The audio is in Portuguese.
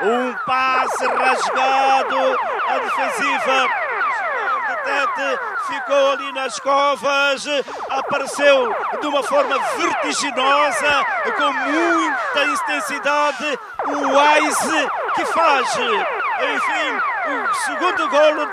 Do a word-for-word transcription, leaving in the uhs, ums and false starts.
Um passe rasgado, a defensiva de Tete ficou ali nas covas, apareceu de uma forma vertiginosa, com muita intensidade, o Wise que faz, enfim, o segundo golo